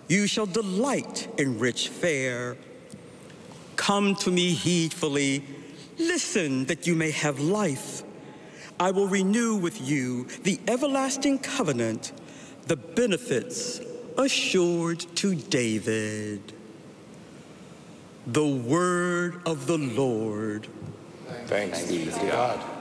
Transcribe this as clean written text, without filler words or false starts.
You shall delight in rich fare. Come to me heedfully, listen that you may have life. I will renew with you the everlasting covenant, the benefits assured to David. The word of the Lord. Thanks be to God.